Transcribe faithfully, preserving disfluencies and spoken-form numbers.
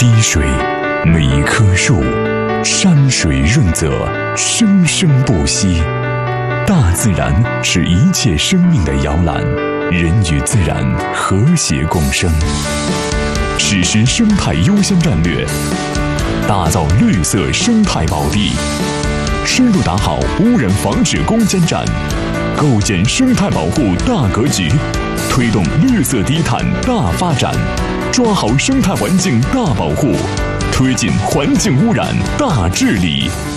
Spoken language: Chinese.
滴水，每一棵树，山水润泽，生生不息。大自然是一切生命的摇篮，人与自然和谐共生。实施生态优先战略，打造绿色生态宝地，深入打好污染防治攻坚战，构建生态保护大格局，推动绿色低碳大发展，抓好生态环境大保护，推进环境污染大治理。